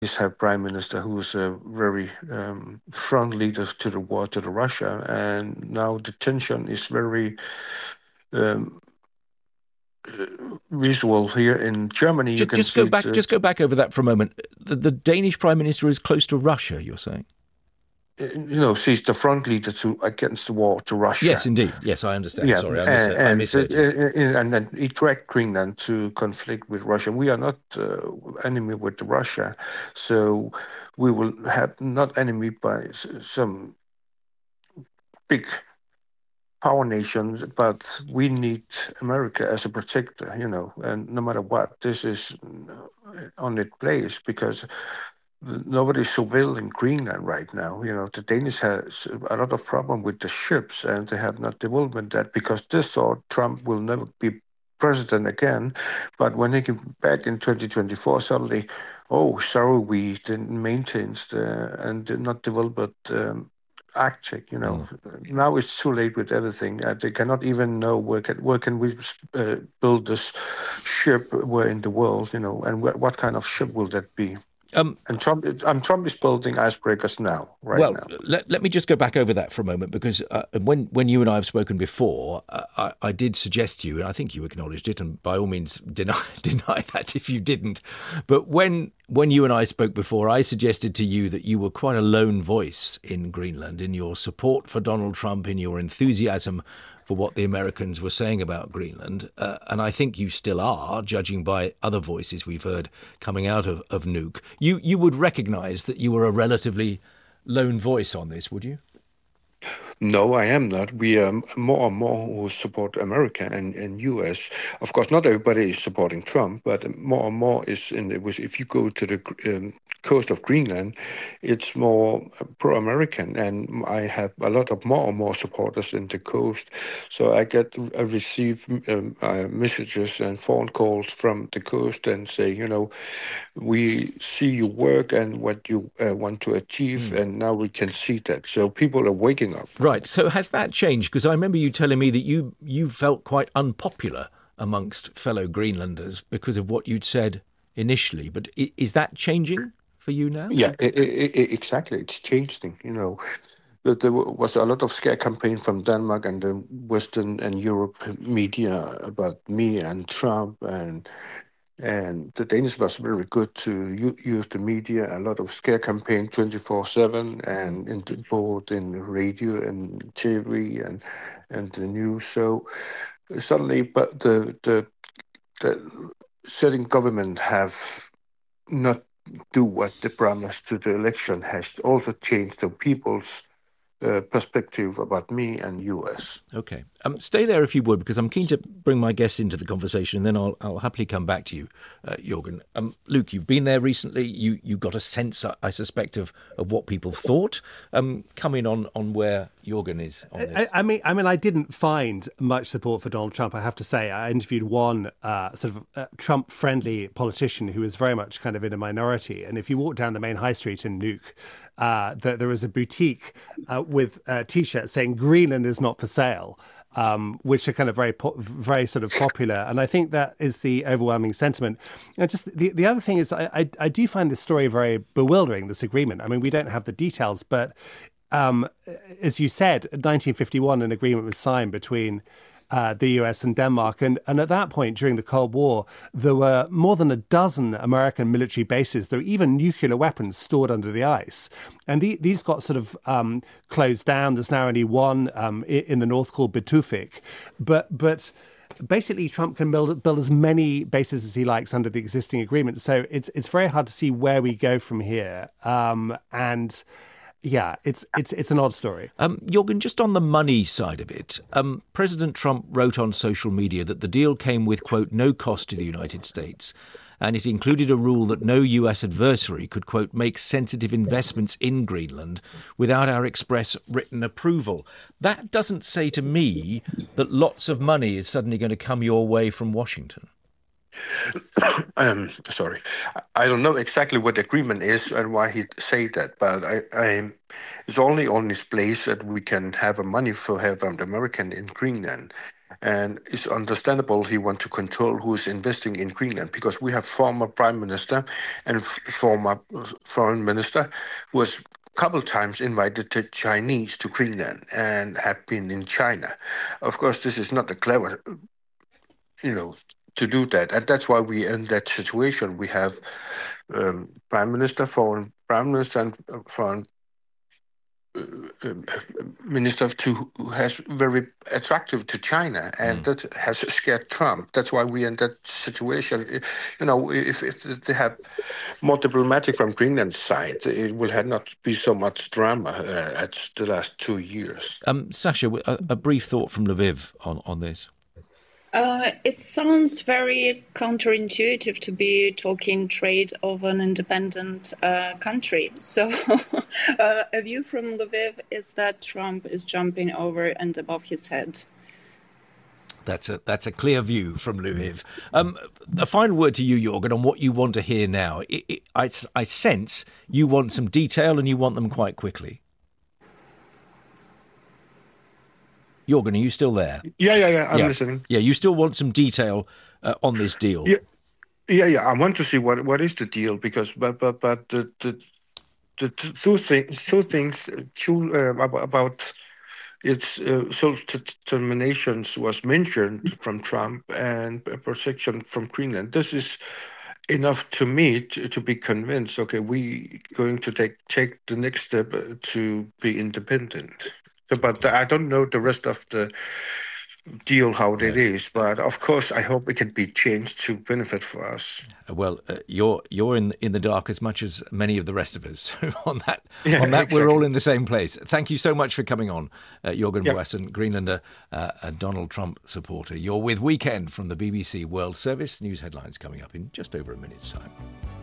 have prime minister who is a very front leader to the war to the Russia, and now the tension is very um, visual here in Germany. You can see it. Just go back over that for a moment. The Danish Prime Minister is close to Russia, you're saying? She's the front leader to against the war to Yes, Russia. indeed. Yes, I understand. Yeah, Sorry, I and misheard you. and then it dragged Greenland to conflict with Russia. We are not enemy with Russia, so we will have not enemy by some big power nations, but we need America as a protector, and no matter what, this is on its place because nobody's surveilling Greenland right now. The Danish has a lot of problem with the ships, and they have not developed that because they thought Trump will never be president again. But when he came back in 2024, suddenly, oh, sorry, we didn't maintain and did not develop Arctic. Mm. Now it's too late with everything. They cannot even know where can we build this ship where in the world, and what kind of ship will that be? Um, And Trump is building icebreakers now, right Well, now. let me just go back over that for a moment because when you and I have spoken before, I did suggest to you, and I think you acknowledged it, and by all means deny that if you didn't. But when you and I spoke before, I suggested to you that you were quite a lone voice in Greenland in your support for Donald Trump, in your enthusiasm for what the Americans were saying about Greenland. And I think you still are, judging by other voices we've heard coming out of Nuuk. You would recognise that you were a relatively lone voice on this, would you? No, I am not. We are more and more who support America and US. Of course, not everybody is supporting Trump, but more and more is in it was if you go to the coast of Greenland, it's more pro-American, and I have a lot of more and more supporters in the coast. So I receive messages and phone calls from the coast and say, we see your work and what you want to achieve, Mm. and now we can see that. So people are waking up. Right. So has that changed? Because I remember you telling me that you felt quite unpopular amongst fellow Greenlanders because of what you'd said initially. But is that changing for you now? Yeah, exactly. It's changing. That there was a lot of scare campaign from Denmark and the Western and Europe media about me and Trump, and the Danish was very good to use the media. A lot of scare campaign 24/7 and both in radio and TV and the news. So suddenly, but the sitting government have not do what they promised to the election has also changed the people's perspective about me and US. Okay. Stay there if you would, because I'm keen to bring my guests into the conversation, and then I'll happily come back to you, Jorgen. Luke, you've been there recently. You got a sense, I suspect, of what people thought. Come in on where Jorgen is on this. I didn't find much support for Donald Trump, I have to say. I interviewed one Trump-friendly politician who was very much kind of in a minority. And if you walk down the main high street in Nuuk, there was a boutique with T-shirts saying "Greenland is not for sale," which are kind of very sort of popular. And I think that is the overwhelming sentiment. And just the other thing is, I do find this story very bewildering. This agreement. I mean, we don't have the details, but as you said, in 1951, an agreement was signed between the US and Denmark. And at that point, during the Cold War, there were more than a dozen American military bases. There were even nuclear weapons stored under the ice. And these got sort of closed down. There's now only one in the north called Bitufik. But basically, Trump can build as many bases as he likes under the existing agreement. So it's very hard to see where we go from here. And yeah, it's an odd story. Jorgen, just on the money side of it, President Trump wrote on social media that the deal came with, quote, no cost to the United States, and it included a rule that no US adversary could, quote, make sensitive investments in Greenland without our express written approval. That doesn't say to me that lots of money is suddenly going to come your way from Washington. Sorry, I don't know exactly what the agreement is and why he say that, but it's only on this place that we can have a money for have an American in Greenland, And it's understandable he wants to control who is investing in Greenland because we have former prime minister and former foreign minister who was a couple times invited the Chinese to Greenland and have been in China. Of course, this is not a clever, you know, to do that, and that's why we in that situation. We have prime minister, foreign prime minister, and foreign uh, minister who has very attractive to China, and that has scared Trump. That's why we're in that situation. If they have more diplomatic from Greenland's side, it will have not be so much drama at the last 2 years. Sasha, a brief thought from Lviv on this. It sounds very counterintuitive to be talking trade of an independent country. So a view from Lviv is that Trump is jumping over and above his head. That's a clear view from Lviv. A final word to you, Jorgen, on what you want to hear now. I sense you want some detail and you want them quite quickly. Jorgen, are you still there? Yeah. I'm listening. Yeah, you still want some detail on this deal. Yeah. I want to see what is the deal because, but the two things about its self-determinations was mentioned from Trump and protection from Greenland. This is enough to me to be convinced. Okay, we going to take the next step to be independent. But I don't know the rest of the deal how it is. But of course, I hope it can be changed to benefit for us. Well, you're in the dark as much as many of the rest of us. So on that, exactly. We're all in the same place. Thank you so much for coming on, Jorgen Boassen, Greenlander, a Donald Trump supporter. You're with Weekend from the BBC World Service. News headlines coming up in just over a minute's time.